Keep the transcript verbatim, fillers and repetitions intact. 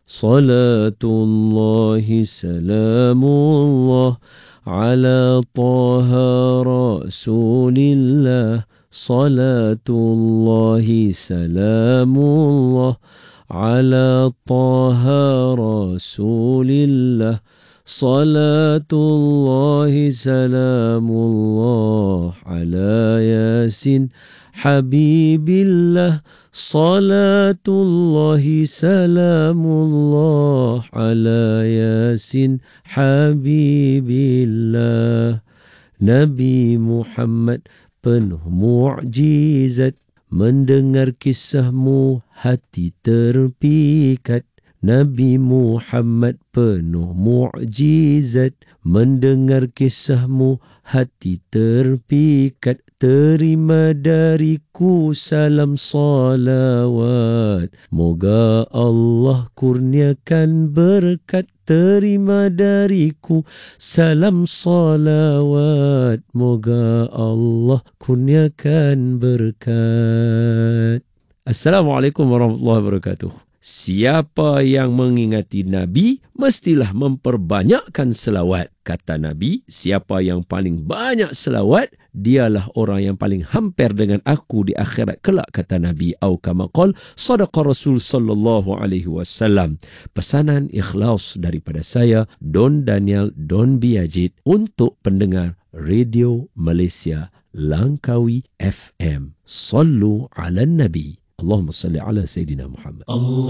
Salatullahi salamullah ala taha rasulillah. Salatullahi salamullah ala taha rasulillah. Salatullahi salamullah ala yasin habibillah. Salatullahi salamullah ala yasin habibillah. Nabi Muhammad penuh mu'jizat, mendengar kisahmu hati terpikat. Nabi Muhammad penuh mu'jizat, mendengar kisahmu hati terpikat. Terima dariku salam salawat, moga Allah kurniakan berkat. Terima dariku salam salawat, moga Allah kurniakan berkat. Assalamualaikum warahmatullahi wabarakatuh. Siapa yang mengingati Nabi, mestilah memperbanyakkan selawat. Kata Nabi, siapa yang paling banyak selawat, dialah orang yang paling hampir dengan aku di akhirat kelak, kata Nabi. Au kama qala, sadaqa Rasul sallallahu alaihi wasallam. Pesanan ikhlas daripada saya, Don Daniel Don Biajid, untuk pendengar Radio Malaysia Langkawi F M. Sallu ala Nabi. Allahumma salli ala Sayyidina Muhammad. Allah.